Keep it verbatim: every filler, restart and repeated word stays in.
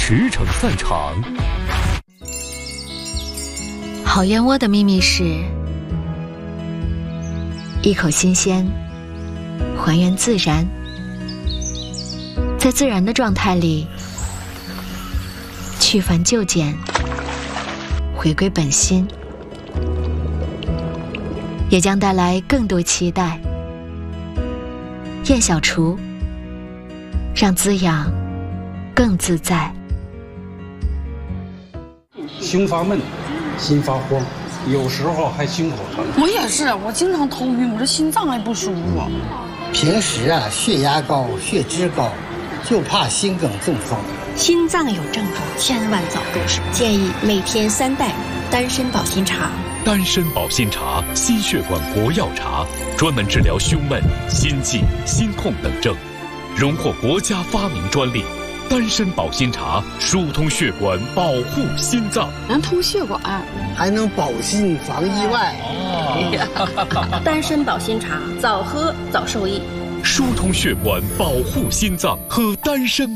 驰骋赛场。 好燕窝的秘密是一口新鲜，还原自然，在自然的状态里去繁就简，回归本心，也将带来更多期待。燕小厨，让滋养更自在。 胸发闷，心发慌，有时候还心口疼。 我也是，我经常头晕，我这心脏还不舒服。 平时啊，血压高，血脂高，就怕心梗中风。 心脏有症状，千万早动手。建议每天三袋丹参保心茶。 丹参保心茶，心血管国药茶，专门治疗胸闷、心悸、心痛等症，荣获国家发明专利。丹参保心茶疏通血管，保护心脏， 能通血管， 还能保心防意外。 哦、丹参保心茶，早喝早受益。 疏通血管，保护心脏，喝丹参。